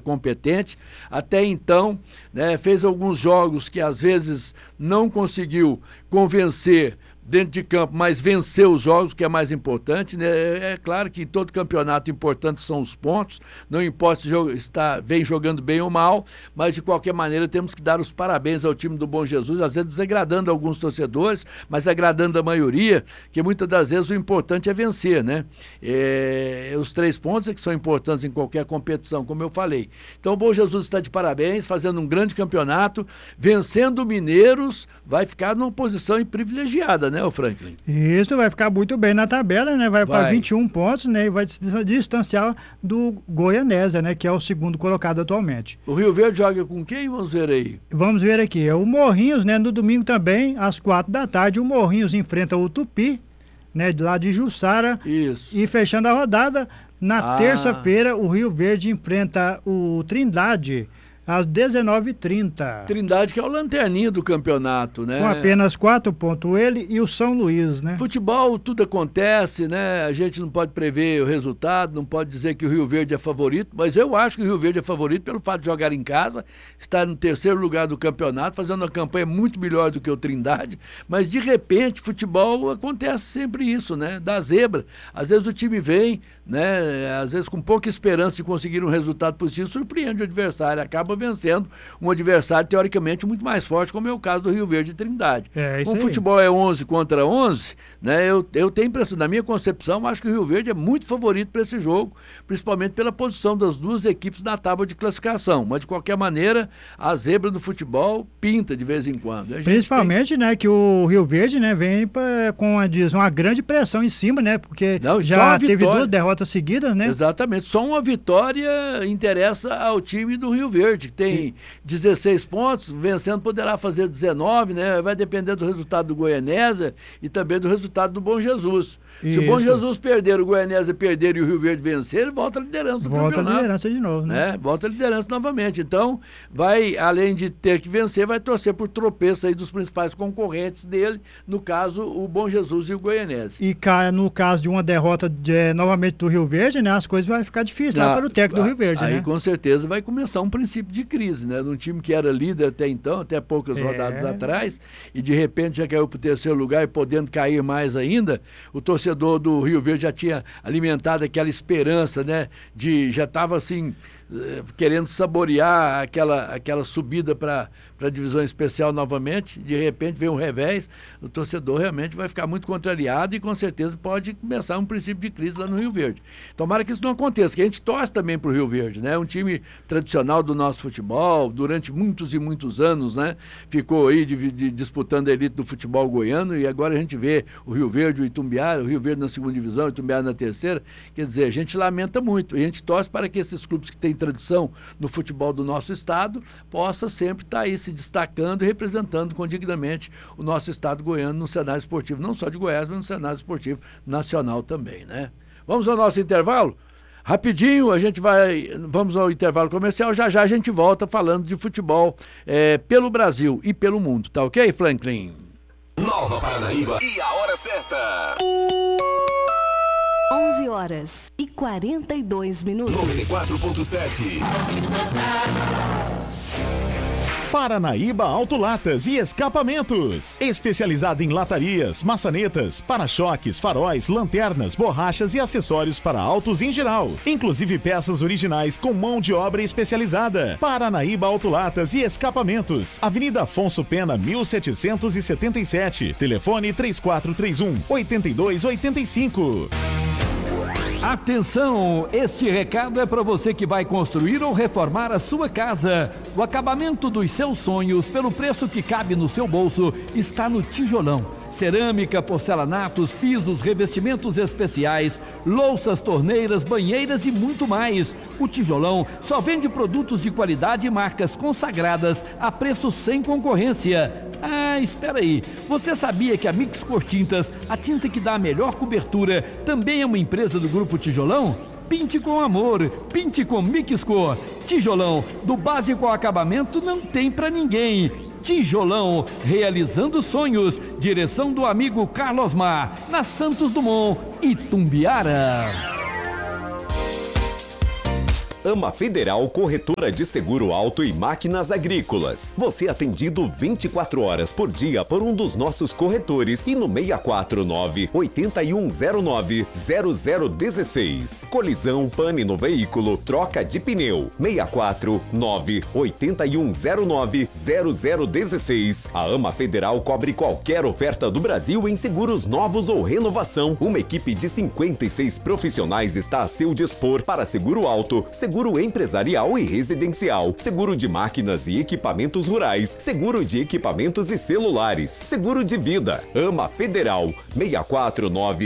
competente. Até então, né, fez alguns jogos que às vezes não conseguiu convencer dentro de campo, mas venceu os jogos, que é mais importante, né? É claro que em todo campeonato importante são os pontos, não importa se vem jogando bem ou mal, mas de qualquer maneira temos que dar os parabéns ao time do Bom Jesus, às vezes desagradando alguns torcedores, mas agradando a maioria, que muitas das vezes o importante é vencer, né? Os 3 pontos é que são importantes em qualquer competição, como eu falei. Então o Bom Jesus está de parabéns, fazendo um grande campeonato, vencendo o Mineiros, vai ficar numa posição privilegiada, né, o Franklin? Isso, vai ficar muito bem na tabela, né? Vai para 21 pontos, né? E vai se distanciar do Goianésia, né? Que é o segundo colocado atualmente. O Rio Verde joga com quem? Vamos ver aí. Vamos ver aqui. É o Morrinhos, né? No domingo também, às 4h, o Morrinhos enfrenta o Tupi, né? De lá de Jussara. Isso. E fechando a rodada, na terça-feira, o Rio Verde enfrenta o Trindade, às 19h30. Trindade, que é o lanterninha do campeonato, né? Com apenas 4 pontos, ele e o São Luís, né? Futebol, tudo acontece, né? A gente não pode prever o resultado, não pode dizer que o Rio Verde é favorito, mas eu acho que o Rio Verde é favorito pelo fato de jogar em casa, estar no 3º lugar do campeonato, fazendo uma campanha muito melhor do que o Trindade, mas de repente, futebol acontece sempre isso, né? Dá zebra. Às vezes o time vem, né? Às vezes com pouca esperança de conseguir um resultado positivo, surpreende o adversário, acaba vencendo um adversário teoricamente muito mais forte, como é o caso do Rio Verde e Trindade. Isso o futebol é 11 contra 11, né? Eu tenho impressão, na minha concepção, acho que o Rio Verde é muito favorito para esse jogo, principalmente pela posição das duas equipes na tábua de classificação, mas de qualquer maneira, a zebra do futebol pinta de vez em quando. Principalmente, né, que o Rio Verde, né, vem com uma grande pressão em cima, né, porque já teve 2 derrotas seguidas, né? Exatamente, só uma vitória interessa ao time do Rio Verde, que tem 16 pontos, vencendo poderá fazer 19, né? Vai depender do resultado do Goianésia e também do resultado do Bom Jesus. Se o Bom Jesus perder, o Goianésia perder e o Rio Verde vencer, ele volta à liderança do campeonato. Volta à liderança de novo, né? Volta à liderança novamente. Então, vai, além de ter que vencer, vai torcer por tropeço aí dos principais concorrentes dele, no caso, o Bom Jesus e o Goianésia. E no caso de uma derrota novamente do Rio Verde, né? As coisas vão ficar difíceis lá para o técnico do Rio Verde, aí, né? Com certeza vai começar um princípio de crise, né? Num time que era líder até então, até poucas rodadas atrás, e de repente já caiu para o 3º lugar e podendo cair mais ainda, o torcedor do Rio Verde já tinha alimentado aquela esperança, né? Já estava assim, querendo saborear aquela subida para a divisão especial novamente, de repente vem um revés, o torcedor realmente vai ficar muito contrariado e com certeza pode começar um princípio de crise lá no Rio Verde. Tomara que isso não aconteça, que a gente torce também para o Rio Verde, né? Um time tradicional do nosso futebol, durante muitos e muitos anos, né? Ficou aí disputando a elite do futebol goiano e agora a gente vê o Rio Verde, o Itumbiara, o Rio Verde na 2ª divisão, o Itumbiara na 3ª, quer dizer, a gente lamenta muito, e a gente torce para que esses clubes que têm tradição no futebol do nosso estado possa sempre estar aí se destacando e representando condignamente o nosso estado goiano no cenário esportivo, não só de Goiás, mas no cenário esportivo nacional também, né? Vamos ao nosso intervalo? Rapidinho, vamos ao intervalo comercial, já a gente volta falando de futebol pelo Brasil e pelo mundo, tá ok, Franklin? Nova Paranaíba e a hora certa. 11h42. 94.7. Paranaíba Autolatas e Escapamentos. Especializada em latarias, maçanetas, para-choques, faróis, lanternas, borrachas e acessórios para autos em geral. Inclusive peças originais com mão de obra especializada. Paranaíba Autolatas e Escapamentos. Avenida Afonso Pena, 1777. Telefone 3431-8285. Atenção, este recado é para você que vai construir ou reformar a sua casa. O acabamento dos seus sonhos, pelo preço que cabe no seu bolso, está no Tijolão. Cerâmica, porcelanatos, pisos, revestimentos especiais, louças, torneiras, banheiras e muito mais. O Tijolão só vende produtos de qualidade e marcas consagradas a preço sem concorrência. Ah, espera aí. Você sabia que a Mix Cor Tintas, a tinta que dá a melhor cobertura, também é uma empresa do Grupo Tijolão? Pinte com amor, pinte com Mix Cor. Tijolão, do básico ao acabamento, não tem pra ninguém. Tijolão, realizando sonhos. Direção do amigo Carlos Mar, na Santos Dumont, Itumbiara. AMA Federal Corretora de Seguro Auto e Máquinas Agrícolas. Você atendido 24 horas por dia por um dos nossos corretores e no 649-8109-0016. Colisão, pane no veículo, troca de pneu. 649-8109-0016. A AMA Federal cobre qualquer oferta do Brasil em seguros novos ou renovação. Uma equipe de 56 profissionais está a seu dispor para seguro auto, seguro empresarial e residencial, seguro de máquinas e equipamentos rurais, seguro de equipamentos e celulares, seguro de vida. AMA Federal 649